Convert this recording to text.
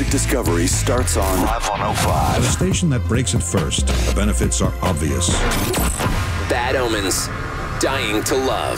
music discovery starts on Live 105. A station that breaks it first. The benefits are obvious. Bad Omens. Dying to Love.